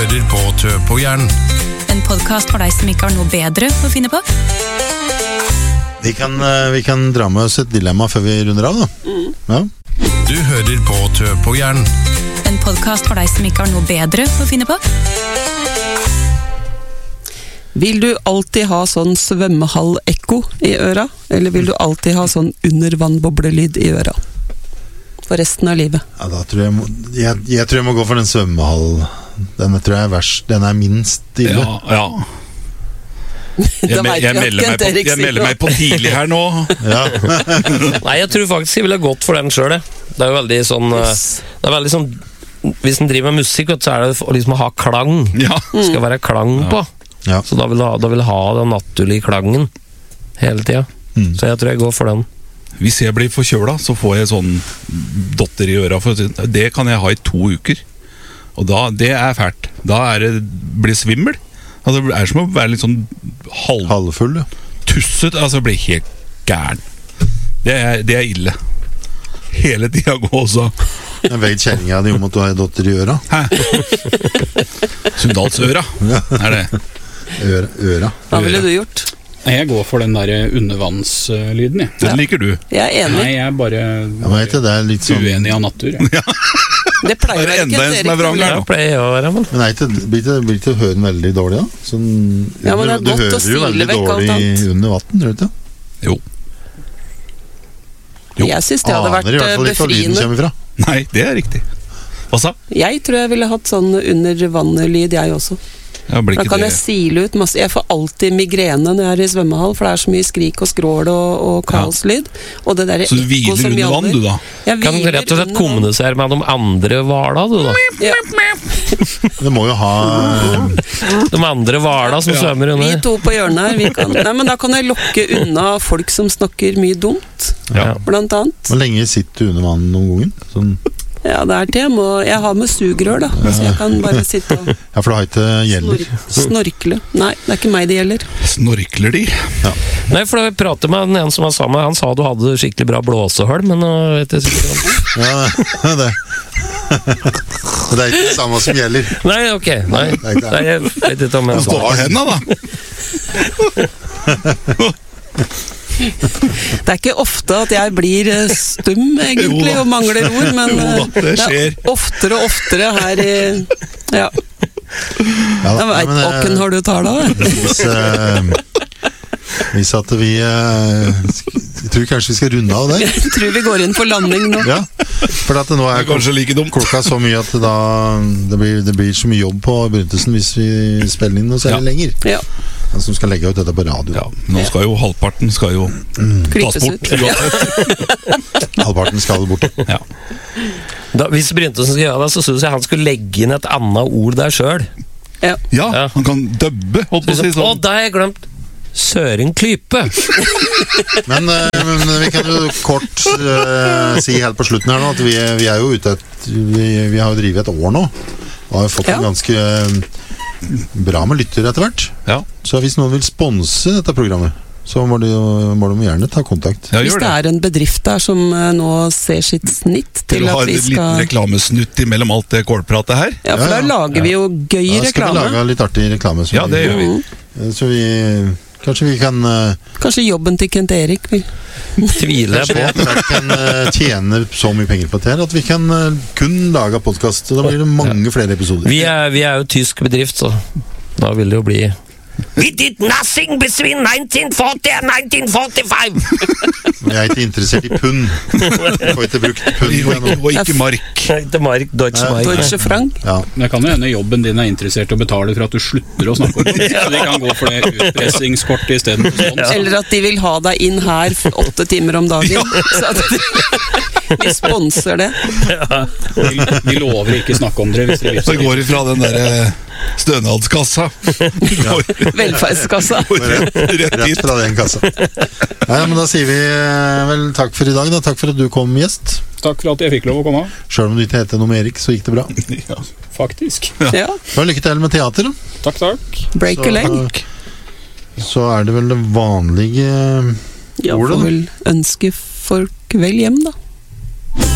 hører på Tø på hjernen. En podcast for deg som ikke har noe bedre å finne på. Vi kan dra med oss et dilemma før vi runder av da. Ja. Du hører på Tø på hjernen. En podcast for deg som ikke har noe bedre å finne på. Vil du alltid ha sånn svømmehall-ekko i øra, eller vil du alltid ha sånn undervannboblelyd i øra? For resten av livet. Ja, da tror jeg tror jeg må gå for den svømmehall. Den tror jeg er verst. Den er minst ille. Ja. Jeg melder meg på tidlig her nå. Ja. Nei, jeg tror faktisk jeg ville gått for den selv. Det er jo veldig sånn, det er veldig sånn, hvis en driver med musikk, så er det liksom å ha klang. Ja. Det skal være klang på. Ja. Så da vil jeg ha den naturlige klangen hele tiden. Så jeg tror jeg går for den. Hvis jeg blir forkjøla, så får jeg sånn dotter i øra. Det kan jeg ha i 2 uker. Og det er fælt. Da blir det svimmel. Altså, det er som å være litt sånn halvfull. Ja. Tusset, altså blir helt gæren. Det er ille. Hele tiden gå også. Jeg vet kjenninga di om at du har en dotter i øra. Hæ? Sundalsøra er det. Øra. Hva ville du gjort? Jeg går for den der undervannslyden, jeg. Den liker du. Jeg er enig. Nei, jeg er bare det er litt sånn... uenig av natur. Ja. Det pleier å være enda en som er vrang her nå. Pleier å være, men... Men blir ikke høren veldig dårlig da? Sånn, Ja, men det er du godt å hører jo sile veldig vekk alt dårlig annet. under vatten, tror du ikke? Jo. Jeg synes det hadde vært Aner i hvert fall ikke hvor lyden befriende. kommer fra. Nei, det er riktig. Hva sa? Jeg tror jeg ville hatt sånn under vannet-lyd, jeg også. Ja, Da kan jeg sile ut masse. Jeg får alltid migrene når jeg er i svømmehall, for det er så mye skrik og skrål og kaoslyd. Og det der Så du hviler under vann, du da? Jeg Kan hviler rett og slett under vann. kommunisere med de andre hvala, du da? Ja. Det må jo ha... De andre hvala som svømmer Vi under. 2 på hjørnet her, vi kan. Nei, men da kan jeg lokke unna folk som snakker mye dumt, Ja. blant annet. Hvor lenge sitter du under vann noen gangen? Sånn... Ja, det er til jeg har med sugerør da, så jeg kan bare sitte og Ja, for du har ikke gjelder. snorkle. Nei, det er ikke meg det gjelder. Snorkler de? Nei, for da vi pratet med en som var sammen, han sa du hadde skikkelig bra blåsehull, men nå vet jeg sikkert om det. Ja, det. Det er ikke det samme som gjelder. Nei, ok. Nei, jeg vet ikke om jeg Stå av hendene, da! Det er ikke ofte at jeg blir stum egentlig Jo da. og mangler ord, men Jo da, det det skjer. er oftere og oftere her i ja. Ja, Jeg vet, åkken har du tala det? Hvis at vi jeg tror kanskje vi skal runde av der. Jeg tror vi går inn for landing nå. Ja, for at nå Det er er kanskje like dumt. klokka så mye at det blir så mye jobb på Bryntelsen hvis vi spiller inn noe særlig lenger. Ja, Han som skal legge ut dette på radio. Ja, nå skal jo halvparten tas klippes bort. ut. Halvparten skal bort. Ja. Hvis Bryntelsen skulle gjøre det, så synes jeg han skulle legge inn et annet ord der selv. Ja. Ja, han kan dubbe, holdt på å si Å, sånn. da har jeg glemt Søren Klype. Men vi kan jo kort si helt på slutten her nå at vi er jo ute vi har jo drivet et år nå og har fått en ganske bra med lytter etter hvert. Ja. Så hvis noen vil sponse dette programmet, så må de gjerne ta kontakt. Ja, Hvis gjør det er en bedrift der som nå ser sitt snitt til Vil du ha at en vi liten skal reklamesnutt imellom alt det kålpratet her? Ja, for da lager vi jo gøy Da skal vi reklame. lage litt artig reklame. Ja, det gjør vi. Så kanskje vi kan Kanskje jobben til Kent Erik vil. Tviler Kanskje vi jeg på. etter hvert kan tjene så mye penger på det her at vi kan kun lage podcast. Da blir det mange flere episoder. Vi er jo tysk bedrift, så da vil det jo bli We did nothing between 1940 and 1945. Men jeg er ikke interessert i pund. Jeg får ikke brukt pund. Og ikke mark. Ikke mark, Deutsche Mark. Deutsche Frank. Ja. Det kan jo hende jobben din er interessert i å betale for at du slutter å snakke om det. Så de kan gå for det utpressingskortet i stedet for sånn. Eller at de vil ha deg inn her 8 timer om dagen. Så at vi sponser det. Vi lover ikke snakke om dere hvis dere Så vil. går ifra den der stønadskassa. Velferdskassa. Rett Rett hit. fra den kassa. Nei, men da sier vi vel takk for i dag da. Takk for at du kom, gjest. Takk for at jeg fikk lov å komme. Selv om du ikke heter noe med Erik, så gikk det bra. Ja. Faktisk. Ja. Så lykke til med teater da. Takk, takk. Break a leg. Så er det vel det vanlige Ja, ordet får da. vel ønske folk vel hjem, da.